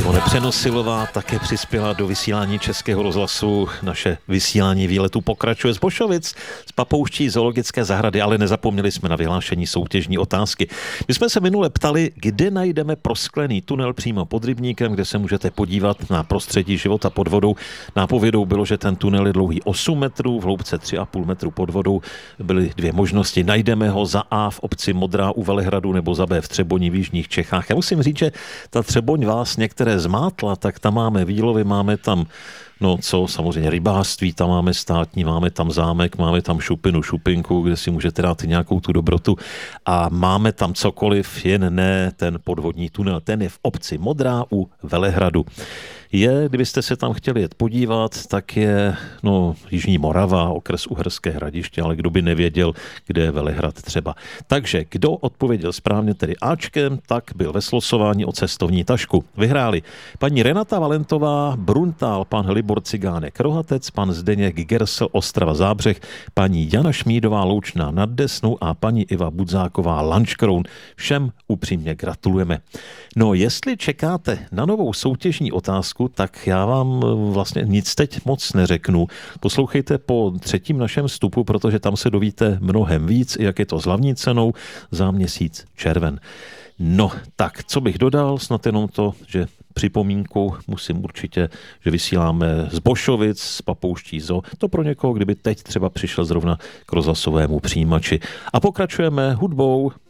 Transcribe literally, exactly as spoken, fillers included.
Přenosilová také přispěla do vysílání Českého rozhlasu. Naše vysílání výletu pokračuje z Bošovic, z papouští zoologické zahrady, ale nezapomněli jsme na vyhlášení soutěžní otázky. My jsme se minule ptali, kde najdeme prosklený tunel přímo pod rybníkem, kde se můžete podívat na prostředí života pod vodou. Nápovědou bylo, že ten tunel je dlouhý osm metrů, v hloubce tři a půl metru pod vodou. Byly dvě možnosti. Najdeme ho za A v obci Modrá u Velehradu nebo za B v Třeboni v jižních Čechách. Já musím říct, že ta Třeboň vás některé zmátla, tak tam máme výlovy, máme tam, no co, samozřejmě rybářství, tam máme státní, máme tam zámek, máme tam šupinu, šupinku, kde si můžete dát nějakou tu dobrotu a máme tam cokoliv, jen ne ten podvodní tunel. Ten je v obci Modrá u Velehradu. Je, kdybyste se tam chtěli jet podívat, tak je, no, Jižní Morava, okres Uherské Hradiště, ale kdo by nevěděl, kde je Velehrad třeba. Takže kdo odpověděl správně, tedy Ačkem, tak byl ve slosování o cestovní tašku. Vyhráli paní Renata Valentová, Bruntál, pan Libor Cigánek Rohatec, pan Zdeněk Gersel Ostrava Zábřeh, paní Jana Šmídová Loučná nad Desnou a paní Iva Budzáková Lanškroun. Všem upřímně gratulujeme. No, jestli čekáte na novou soutěžní otázku, tak já vám vlastně nic teď moc neřeknu. Poslouchejte po třetím našem vstupu, protože tam se dovíte mnohem víc, jak je to s hlavní cenou za měsíc červen. No, tak co bych dodal, snad jenom to, že připomínku musím určitě, že vysíláme z Bošovic, z papouští zoo. To pro někoho, kdyby teď třeba přišel zrovna k rozhlasovému přijímači. A pokračujeme hudbou.